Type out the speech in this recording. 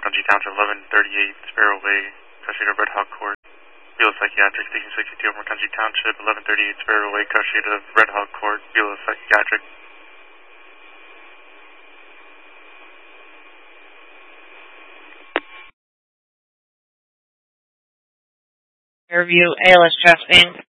Macungie Township, 1138 Sparrow Way, car sheet of Red Hawk Court. Beulah Psychiatric, Station 62 of Macungie Township, 1138 Sparrow Way, car sheet of Red Hawk Court, Beulah Psychiatric. Fairview, ALS Chastain.